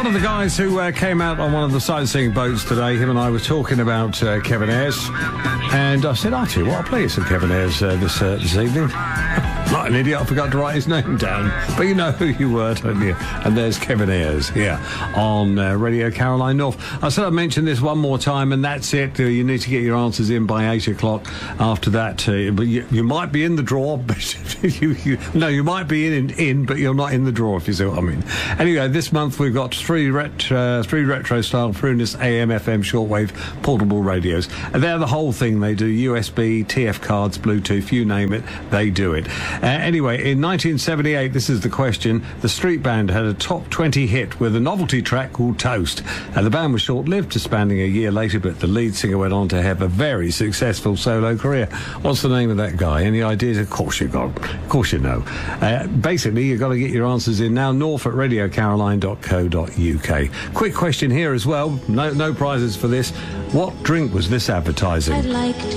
One of the guys who came out on one of the sightseeing boats today, him and I were talking about Kevin Ayers, and I said, I'll tell you what, I'll play you some Kevin Ayers this evening. Like an idiot, I forgot to write his name down, but you know who you were, don't you? And there's Kevin Ayers here on Radio Caroline North. I said I'd mention this one more time, and that's it. You need to get your answers in by 8 o'clock. After that, but you might be in the draw, but you might be in, but you're not in the draw, if you see what I mean. Anyway, this month we've got three retro-style Prunus AM/FM shortwave portable radios. And they're the whole thing. They do USB, TF cards, Bluetooth, you name it, they do it. Anyway, in 1978, this is the question, the Street Band had a top 20 hit with a novelty track called Toast. The band was short-lived, disbanding a year later, but the lead singer went on to have a very successful solo career. What's the name of that guy? Any ideas? Of course you got. Of course you know. Basically, you've got to get your answers in now. north@radiocaroline.co.uk. Quick question here as well. No prizes for this. What drink was this advertising?